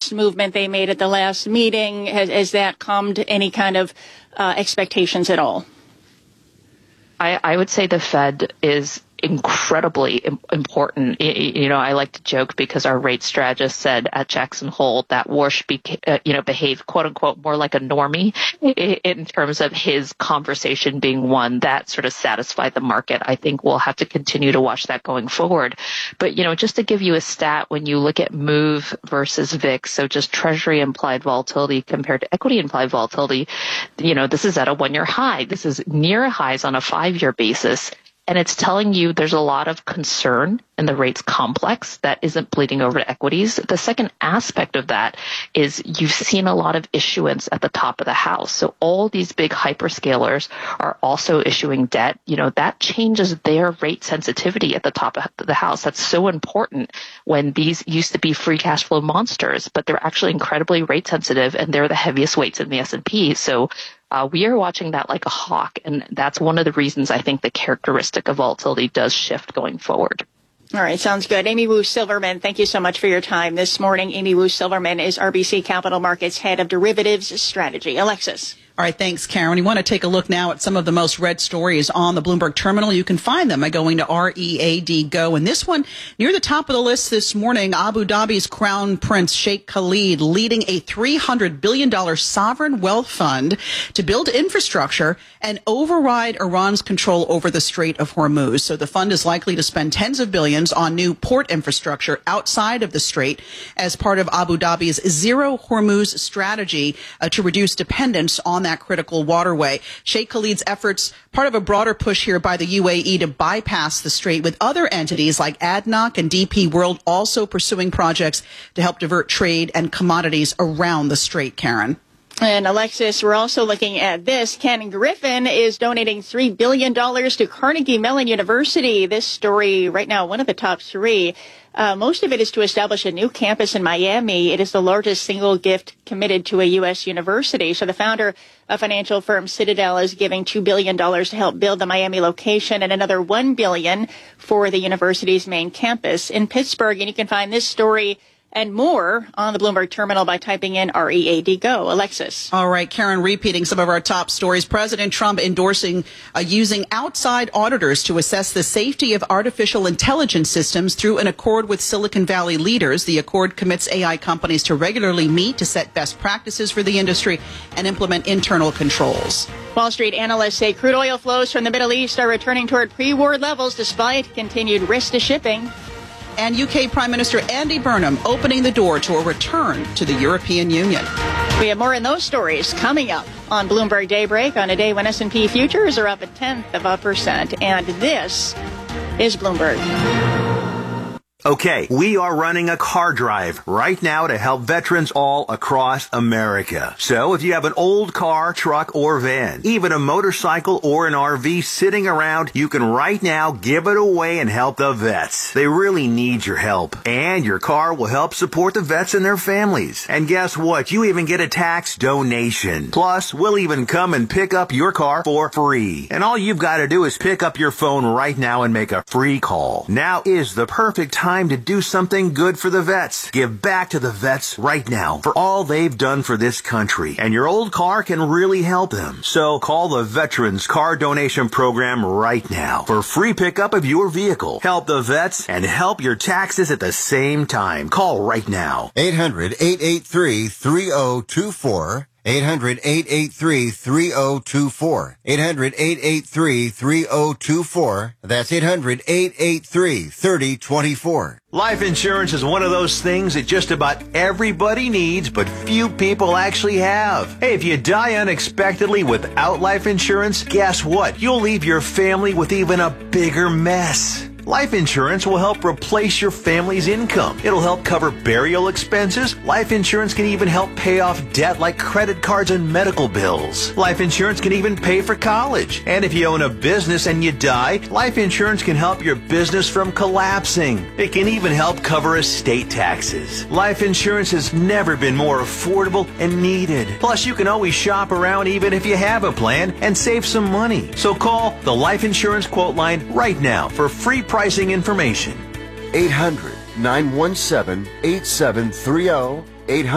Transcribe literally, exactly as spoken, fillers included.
tax movement they made at the last meeting, has, has that calmed any kind of uh, expectations at all? I, I would say the Fed is incredibly important. You know, I like to joke because our rate strategist said at Jackson Hole that Warsh, beca- uh, you know, behaved quote unquote more like a normie in terms of his conversation being one that sort of satisfied the market. I think we'll have to continue to watch that going forward. But, you know, just to give you a stat, when you look at MOVE versus V I X, so just Treasury implied volatility compared to equity implied volatility, you know, this is at a one-year high. This is near highs on a five-year basis. And it's telling you there's a lot of concern in the rates complex that isn't bleeding over to equities. The second aspect of that is you've seen a lot of issuance at the top of the house. So all these big hyperscalers are also issuing debt. You know, that changes their rate sensitivity at the top of the house. That's so important when these used to be free cash flow monsters, but they're actually incredibly rate sensitive and they're the heaviest weights in the S and P. So Uh, we are watching that like a hawk, and that's one of the reasons I think the characteristic of volatility does shift going forward. All right, sounds good. Amy Wu Silverman, thank you so much for your time this morning. Amy Wu Silverman is R B C Capital Markets Head of Derivatives Strategy. Alexis. All right, thanks, Karen. You want to take a look now at some of the most read stories on the Bloomberg Terminal. You can find them by going to R E A D Go. And this one, near the top of the list this morning, Abu Dhabi's Crown Prince Sheikh Khalid leading a three hundred billion dollars sovereign wealth fund to build infrastructure and override Iran's control over the Strait of Hormuz. So the fund is likely to spend tens of billions on new port infrastructure outside of the Strait as part of Abu Dhabi's Zero Hormuz strategy uh, to reduce dependence on that critical waterway. Sheikh Khalid's efforts, part of a broader push here by the U A E to bypass the strait, with other entities like A D N O C and D P World also pursuing projects to help divert trade and commodities around the strait, Karen. And Alexis, we're also looking at this. Ken Griffin is donating three billion dollars to Carnegie Mellon University. This story right now, one of the top three. Uh, most of it is to establish a new campus in Miami. It is the largest single gift committed to a U S university. So the founder of financial firm Citadel is giving two billion dollars to help build the Miami location and another one billion dollars for the university's main campus in Pittsburgh. And you can find this story and more on the Bloomberg Terminal by typing in R E A D Go. Alexis. All right, Karen, repeating some of our top stories. President Trump endorsing uh, using outside auditors to assess the safety of artificial intelligence systems through an accord with Silicon Valley leaders. The accord commits A I companies to regularly meet to set best practices for the industry and implement internal controls. Wall Street analysts say crude oil flows from the Middle East are returning toward pre-war levels despite continued risk to shipping. And U K Prime Minister Andy Burnham opening the door to a return to the European Union. We have more in those stories coming up on Bloomberg Daybreak on a day when S and P futures are up a tenth of a percent. And this is Bloomberg. Okay, we are running a car drive right now to help veterans all across America. So if you have an old car, truck, or van, even a motorcycle or an R V sitting around, you can right now give it away and help the vets. They really need your help. And your car will help support the vets and their families. And guess what? You even get a tax donation. Plus, we'll even come and pick up your car for free. And all you've got to do is pick up your phone right now and make a free call. Now is the perfect time Time to do something good for the vets. Give back to the vets right now for all they've done for this country. And your old car can really help them. So call the Veterans Car Donation Program right now for free pickup of your vehicle. Help the vets and help your taxes at the same time. Call right now. eight hundred, eight eight three, three oh two four. eight hundred, eight eight three, three oh two four. eight hundred, eight eight three, three oh two four. That's eight hundred, eight eight three, three oh two four. Life insurance is one of those things that just about everybody needs, but few people actually have. Hey, if you die unexpectedly without life insurance, guess what? You'll leave your family with even a bigger mess. Life insurance will help replace your family's income. It'll help cover burial expenses. Life insurance can even help pay off debt like credit cards and medical bills. Life insurance can even pay for college. And if you own a business and you die, life insurance can help your business from collapsing. It can even help cover estate taxes. Life insurance has never been more affordable and needed. Plus, you can always shop around even if you have a plan and save some money. So call the Life Insurance Quote Line right now for free pricing information. eight hundred, nine one seven, eight seven three zero. eight hundred